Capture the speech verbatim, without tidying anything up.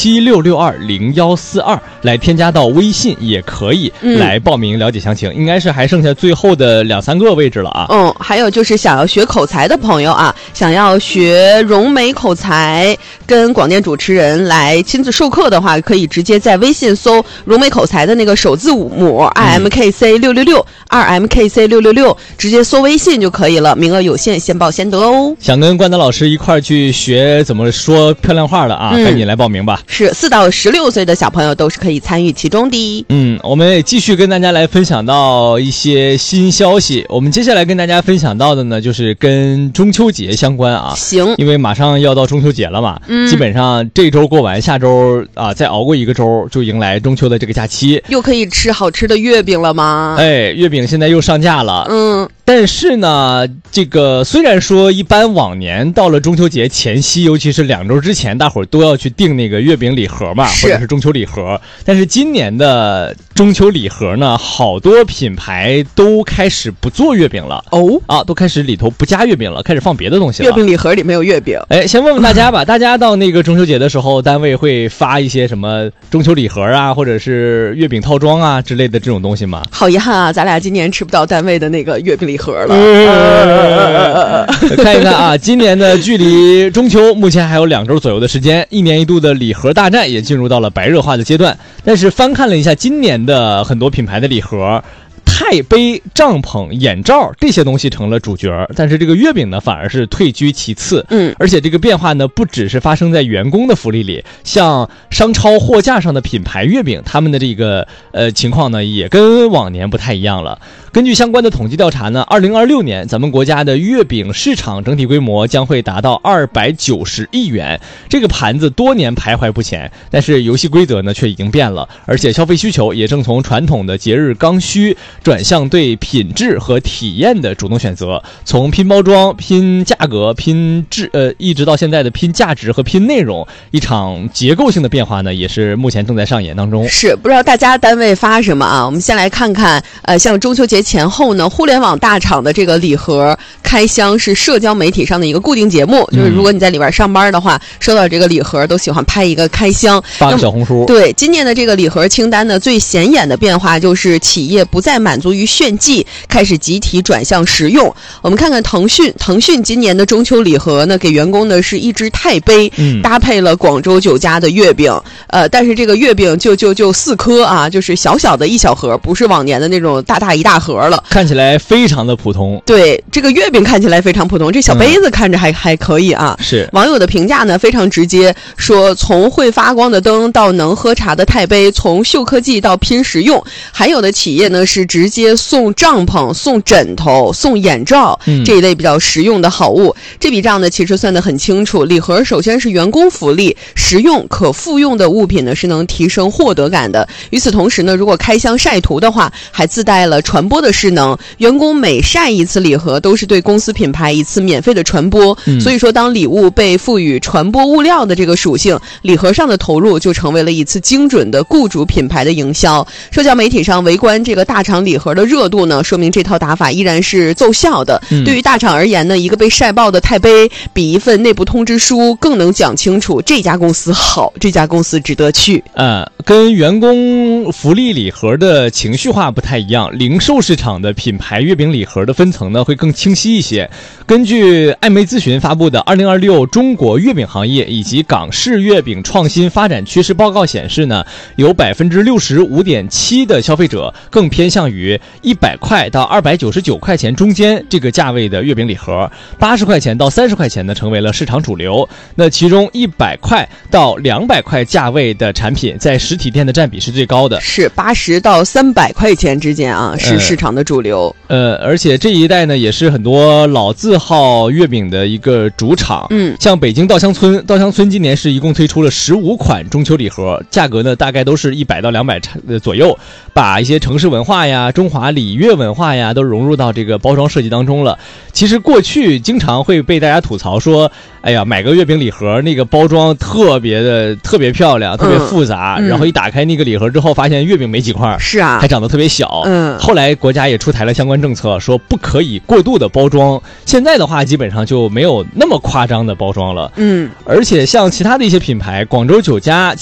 七六六二零一四二来添加到微信也可以来报名了解详情、嗯、应该是还剩下最后的两三个位置了啊。 嗯，还有就是想要学口才的朋友啊，想要学融美口才跟广电主持人来亲自授课的话，可以直接在微信搜融美口才的那个首字母 R M K C 六六六 R M K C 六六六，直接搜微信就可以了，名额有限，先报先得哦。 想跟关德老师一块儿去学怎么说漂亮话的啊、嗯、赶紧来报名吧。 是四到十六岁的小朋友都是可以参与其中的。 嗯，我们也继续跟大家来分享到一些新消息。我们接下来跟大家分享到的呢，就是跟中秋节相关啊。 行， 因为马上要到中秋节了嘛，嗯，基本上这周过完，下周啊再熬过一个周，就迎来中秋的这个假期， 又可以吃好吃的月饼了吗？ 哎，月饼现在又上架了， 嗯。 但是呢，这个虽然说一般往年到了中秋节前夕，尤其是两周之前，大伙儿都要去订那个月饼礼盒嘛，或者是中秋礼盒。但是今年的中秋礼盒呢，好多品牌都开始不做月饼了哦， 啊，都开始里头不加月饼了，开始放别的东西了。 月饼礼盒里没有月饼。 哎，先问问大家吧，大家到那个中秋节的时候，单位会发一些什么中秋礼盒啊，或者是月饼套装啊之类的这种东西吗？ 好遗憾啊，咱俩今年吃不到单位的那个月饼礼盒了。 呃、看一看啊，今年的距离中秋目前还有两周左右的时间，一年一度的礼盒大战也进入到了白热化的阶段。但是翻看了一下今年的很多品牌的礼盒，钛杯、帐篷、眼罩这些东西成了主角，但是这个月饼呢反而是退居其次。 嗯， 而且这个变化呢不只是发生在员工的福利里，像商超货架上的品牌月饼，他们的这个呃情况呢也跟往年不太一样了。根据相关的统计调查呢，二零二六年咱们国家的月饼市场整体规模将会达到二百九十亿元。这个盘子多年徘徊不前，但是游戏规则呢却已经变了，而且消费需求也正从传统的节日刚需转向对品质和体验的主动选择，从拼包装、拼价格、拼质呃，一直到现在的拼价值和拼内容，一场结构性的变化呢，也是目前正在上演当中。 是，不知道大家单位发什么啊？我们先来看看，呃，像中秋节前后呢，互联网大厂的这个礼盒开箱是社交媒体上的一个固定节目，就是如果你在里边上班的话，收到这个礼盒都喜欢拍一个开箱， 发个小红书。 对，今年的这个礼盒清单呢，最显眼的变化就是企业不再满足于炫技，开始集体转向实用。我们看看腾讯，腾讯今年的中秋礼盒呢，给员工的是一只钛杯，嗯，搭配了广州酒家的月饼，呃，但是这个月饼就就就四颗啊，就是小小的一小盒，不是往年的那种大大一大盒了， 看起来非常的普通。 对，这个月饼看起来非常普通，这小杯子看着还、嗯、还可以啊。 是， 网友的评价呢非常直接，说从会发光的灯到能喝茶的钛杯，从秀科技到拼实用。还有的企业呢是直接送帐篷、送枕头、送眼罩、嗯、这一类比较实用的好物。这笔账呢其实算得很清楚，礼盒首先是员工福利，实用可复用的物品呢是能提升获得感的。与此同时呢，如果开箱晒图的话，还自带了传播的势能，员工每晒一次礼盒都是对公司品牌一次免费的传播、嗯、所以说当礼物被赋予传播物料的这个属性，礼盒上的投入就成为了一次精准的雇主品牌的营销。社交媒体上围观这个大厂礼盒的热度呢，说明这套打法依然是奏效的、嗯、对于大厂而言呢，一个被晒爆的钛杯比一份内部通知书更能讲清楚这家公司好，这家公司值得去。 呃，跟员工福利礼盒的情绪化不太一样，零售市场的品牌月饼礼盒的分层呢会更清晰一些。根据艾媒咨询发布的二零二六中国月饼行业以及港式月饼创新发展趋势报告显示呢，有百分之六十五点七的消费者更偏向于一百块到二百九十九块钱中间这个价位的月饼礼盒，八十块钱到三十块钱呢成为了市场主流。那其中一百块到两百块价位的产品在实体店的占比是最高的， 是八十到三百块钱之间啊，是市场的主流。 呃，而且这一代呢也是很多老字号月饼的一个主场。嗯，像北京稻香村，稻香村今年是一共推出了十五款中秋礼盒，价格呢大概都是一百到两百左右，把一些城市文化呀、中华礼乐文化呀都融入到这个包装设计当中了。其实过去经常会被大家吐槽说，哎呀，买个月饼礼盒那个包装特别的特别漂亮，特别复杂、嗯、然后一打开那个礼盒之后发现月饼没几块， 是啊， 还长得特别小。 嗯， 后来国家也出台了相关政策，说不可以过度的包装。现在的话基本上就没有那么夸张的包装了。嗯，而且像其他的一些品牌，广州酒家